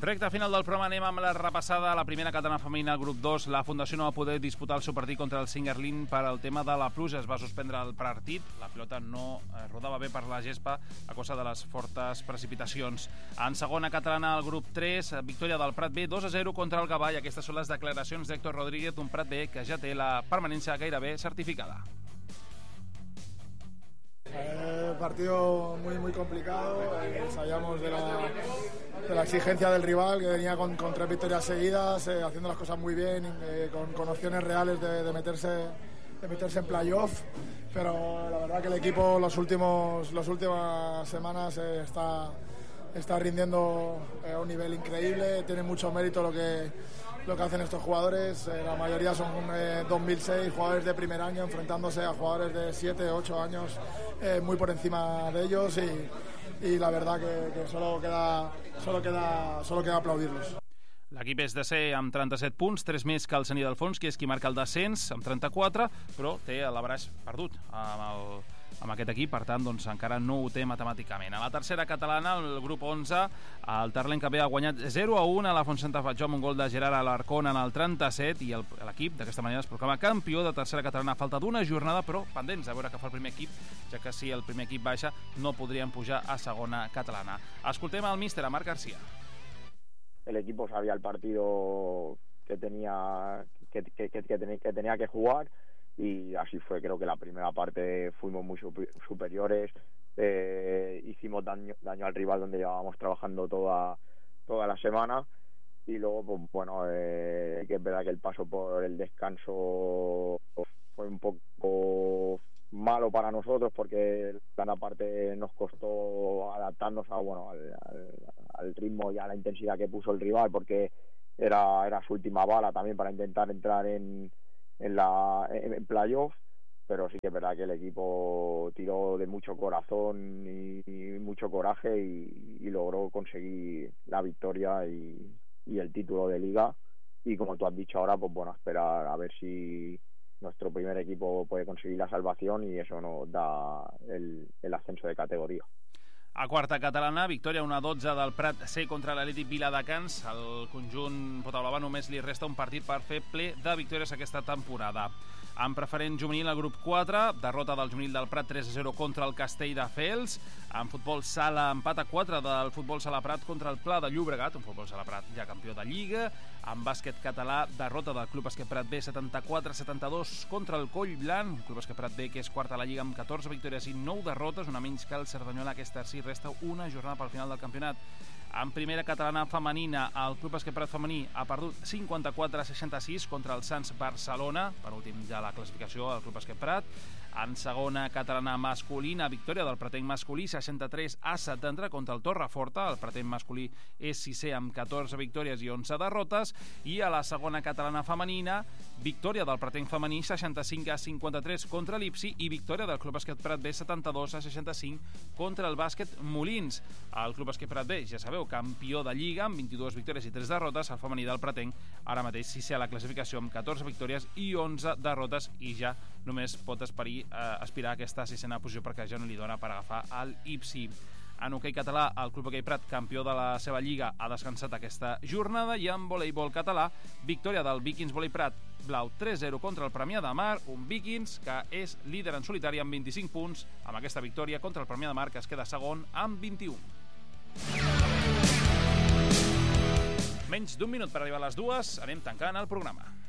Recte final del programa, anem amb la repassada a la primera catalana femenina al grup 2. La Fundació no va poder disputar el seu partit contra el Singerlin per al tema de la pluja. Es va suspendre el partit, la pilota no rodava bé per la gespa a causa de les fortes precipitacions. En segona catalana al grup 3, victòria del Prat B 2-0 contra el Gavà, i aquestes són les declaracions d'Héctor Rodríguez, d'un Prat B que ja té la permanència gairebé certificada. Partido muy complicado, sabíamos de la exigencia del rival, que venía con 3 victorias seguidas, haciendo las cosas muy bien, con opciones reales de meterse en playoff, pero la verdad que el equipo las últimas semanas está rindiendo a un nivel increíble. Tiene mucho mérito lo que hacen estos jugadores. La mayoría son 2006 jugadores de primer año enfrentándose a jugadores de 7, 8 años, muy por encima de ellos, y la verdad que solo queda aplaudirlos. L'equip és de ser amb 37 punts, 3 més que el Sení d'Alfons, que és qui marca el descens, amb 34, però té l'Abraç perdut amb aquest equip, per tant, doncs, encara no ho té matemàticament. A la tercera catalana, el grup 11, el Terlenca B ha guanyat 0-1 a la Fontsanta Fatjó amb un gol de Gerard Alarcón en el 37, i l'equip d'aquesta manera es proclama campió de tercera catalana a falta d'una jornada, però pendents a veure què fa el primer equip, ja que si el primer equip baixa no podrien pujar a segona catalana. Escoltem el míster, a Marc García. El equipo sabía el partido que tenía que jugar, y así fue. Creo que la primera parte fuimos muy superiores, hicimos daño al rival donde llevábamos trabajando toda la semana, y luego pues bueno, que es verdad que el paso por el descanso fue un poco malo para nosotros, porque la parte nos costó adaptarnos al ritmo y a la intensidad que puso el rival, porque era su última bala también para intentar entrar en playoff. Pero sí que es verdad que el equipo tiró de mucho corazón y mucho coraje, y logró conseguir la victoria y el título de liga. Y como tú has dicho ahora, pues bueno, esperar a ver si nuestro primer equipo puede conseguir la salvación, y eso nos da el ascenso de categoría. A quarta catalana, victòria 1-12 del Prat C contra l'Atlètic Viladecans. Al conjunt Potablava només li resta un partit per fer ple de victòries aquesta temporada. En preferent juvenil, al grup 4, derrota del juvenil del Prat 3-0 contra el Castelldefels. En futbol sala, empat a 4 del futbol sala Prat contra el Pla de Llobregat, un futbol sala Prat ja campió de Lliga. En bàsquet català, derrota del Club Bàsquet Prat B 74-72 contra el Collblanc, un Club Bàsquet Prat B que és quart a la Lliga amb 14 victòries i 9 derrotes, una menys que el Cerdanyola. Aquesta sí resta una jornada pel final del campionat. En primera catalana femenina, el Club Bàsquet Prat femení ha perdut 54-66 contra el Sants Barcelona, per últim ja la classificació del Club Bàsquet Prat. En segona catalana masculina, victòria del Pratenc masculí 63-70 contra el Torreforta. El Pratenc masculí és sisè amb 14 victòries i 11 derrotes. I a la segona catalana femenina, victòria del Pratenc femení 65-53 contra l'Ipsi, i victòria del Club Bàsquet Prat B 72-65 contra el Bàsquet Molins. El Club Bàsquet Prat B, ja sabeu, campió de Lliga amb 22 victòries i 3 derrotes. El femení del Pratenc ara mateix sisè a la classificació amb 14 victòries i 11 derrotes, i ja només pot aspirar a aquesta sisena posició, perquè ja no li dona per agafar el Ipsi. En hoquei català, el Club Hoquei Prat, campió de la seva lliga, ha descansat aquesta jornada. I en voleibol català, victòria del Vikings Volei Prat Blau 3-0 contra el Premià de Mar, un Vikings que és líder en solitari amb 25 punts. Amb aquesta victòria contra el Premià de Mar, que es queda segon amb 21. Menys d'un minut per arribar a les 2, anem tancant el programa.